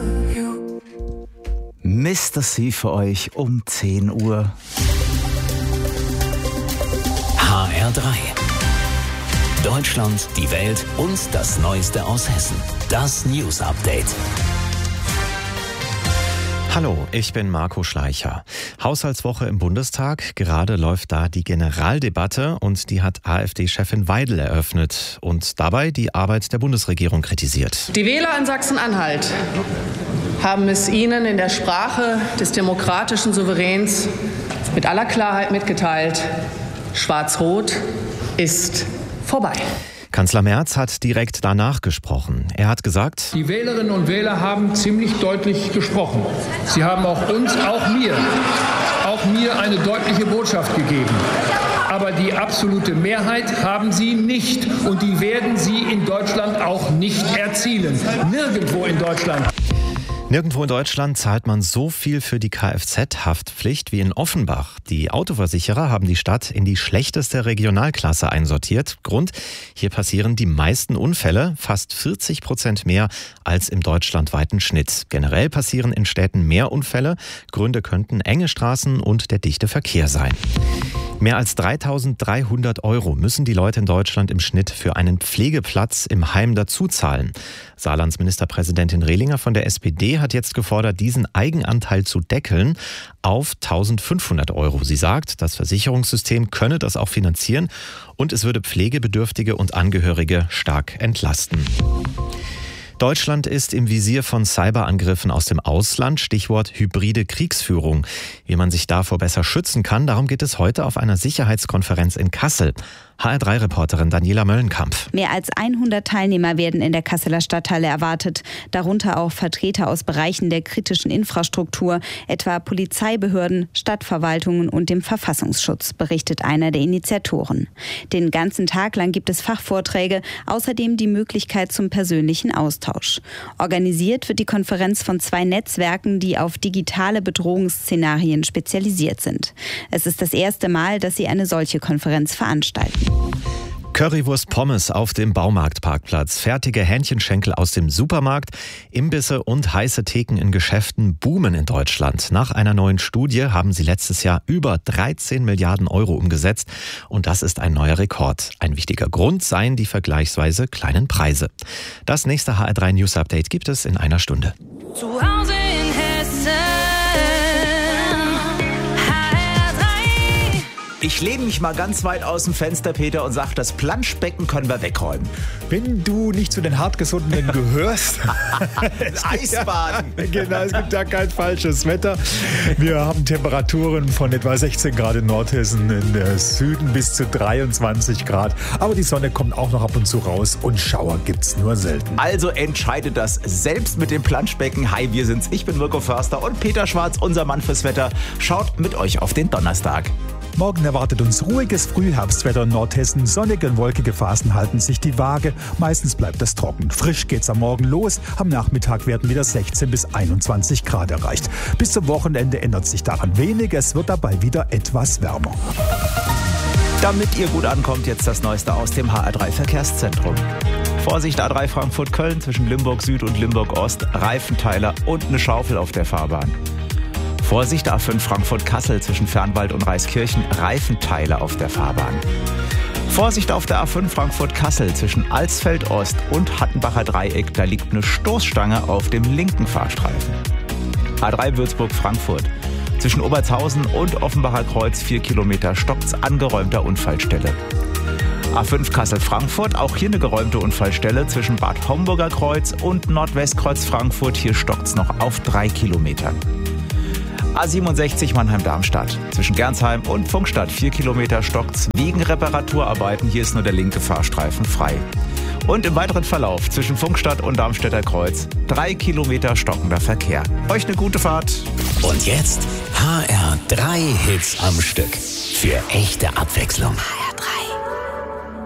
Mr. C für euch um 10 Uhr. HR3. Deutschland, die Welt und das Neueste aus Hessen. Das News Update. Hallo, ich bin Marco Schleicher. Haushaltswoche im Bundestag. Gerade läuft da die Generaldebatte und die hat AfD-Chefin Weidel eröffnet und dabei die Arbeit der Bundesregierung kritisiert. Die Wähler in Sachsen-Anhalt haben es Ihnen in der Sprache des demokratischen Souveräns mit aller Klarheit mitgeteilt: Schwarz-Rot ist vorbei. Kanzler Merz hat direkt danach gesprochen. Er hat gesagt: Die Wählerinnen und Wähler haben ziemlich deutlich gesprochen. Sie haben auch uns, auch mir eine deutliche Botschaft gegeben. Aber die absolute Mehrheit haben sie nicht. Und die werden sie in Deutschland auch nicht erzielen. Nirgendwo in Deutschland. Nirgendwo in Deutschland zahlt man so viel für die Kfz-Haftpflicht wie in Offenbach. Die Autoversicherer haben die Stadt in die schlechteste Regionalklasse einsortiert. Grund: hier passieren die meisten Unfälle, fast 40% mehr als im deutschlandweiten Schnitt. Generell passieren in Städten mehr Unfälle. Gründe könnten enge Straßen und der dichte Verkehr sein. Mehr als 3.300 € müssen die Leute in Deutschland im Schnitt für einen Pflegeplatz im Heim dazuzahlen. Saarlands Ministerpräsidentin Rehlinger von der SPD hat jetzt gefordert, diesen Eigenanteil zu deckeln auf 1.500 €. Sie sagt, das Versicherungssystem könne das auch finanzieren und es würde Pflegebedürftige und Angehörige stark entlasten. Deutschland ist im Visier von Cyberangriffen aus dem Ausland, Stichwort hybride Kriegsführung. Wie man sich davor besser schützen kann, darum geht es heute auf einer Sicherheitskonferenz in Kassel. HR3-Reporterin Daniela Möllenkamp. Mehr als 100 Teilnehmer werden in der Kasseler Stadthalle erwartet, darunter auch Vertreter aus Bereichen der kritischen Infrastruktur, etwa Polizeibehörden, Stadtverwaltungen und dem Verfassungsschutz, berichtet einer der Initiatoren. Den ganzen Tag lang gibt es Fachvorträge, außerdem die Möglichkeit zum persönlichen Austausch. Organisiert wird die Konferenz von 2 Netzwerken, die auf digitale Bedrohungsszenarien spezialisiert sind. Es ist das erste Mal, dass sie eine solche Konferenz veranstalten. Currywurst Pommes auf dem Baumarktparkplatz, fertige Hähnchenschenkel aus dem Supermarkt, Imbisse und heiße Theken in Geschäften boomen in Deutschland. Nach einer neuen Studie haben sie letztes Jahr über 13 Milliarden € umgesetzt und das ist ein neuer Rekord. Ein wichtiger Grund seien die vergleichsweise kleinen Preise. Das nächste HR3 News Update gibt es in einer Stunde. Zu Hause in Hessen. Ich lehne mich mal ganz weit aus dem Fenster, Peter, und sage, das Planschbecken können wir wegräumen. Wenn du nicht zu den Hartgesundenen gehörst. Eisbaden. Genau, es gibt da kein falsches Wetter. Wir haben Temperaturen von etwa 16 Grad in Nordhessen, in Süden bis zu 23 Grad. Aber die Sonne kommt auch noch ab und zu raus und Schauer gibt's nur selten. Also entscheidet das selbst mit dem Planschbecken. Hi, wir sind's. Ich bin Mirko Förster und Peter Schwarz, unser Mann fürs Wetter, schaut mit euch auf den Donnerstag. Morgen erwartet uns ruhiges Frühherbstwetter in Nordhessen. Sonnige und wolkige Phasen halten sich die Waage. Meistens bleibt es trocken. Frisch geht's am Morgen los. Am Nachmittag werden wieder 16 bis 21 Grad erreicht. Bis zum Wochenende ändert sich daran wenig. Es wird dabei wieder etwas wärmer. Damit ihr gut ankommt, jetzt das Neueste aus dem HR3 Verkehrszentrum. Vorsicht, A3 Frankfurt-Köln zwischen Limburg Süd und Limburg Ost. Reifenteiler und eine Schaufel auf der Fahrbahn. Vorsicht, A5 Frankfurt-Kassel zwischen Fernwald und Reiskirchen, Reifenteile auf der Fahrbahn. Vorsicht auf der A5 Frankfurt-Kassel zwischen Alsfeld-Ost und Hattenbacher Dreieck, da liegt eine Stoßstange auf dem linken Fahrstreifen. A3 Würzburg-Frankfurt zwischen Obertshausen und Offenbacher Kreuz 4 Kilometer stockt's an geräumter Unfallstelle. A5 Kassel-Frankfurt, auch hier eine geräumte Unfallstelle zwischen Bad Homburger Kreuz und Nordwestkreuz Frankfurt, hier stockt's noch auf 3 Kilometern. A67 Mannheim-Darmstadt. Zwischen Gernsheim und Pfungstadt 4 Kilometer stockt's wegen Reparaturarbeiten. Hier ist nur der linke Fahrstreifen frei. Und im weiteren Verlauf zwischen Pfungstadt und Darmstädter Kreuz 3 Kilometer stockender Verkehr. Euch eine gute Fahrt. Und jetzt HR3 Hits am Stück. Für echte Abwechslung.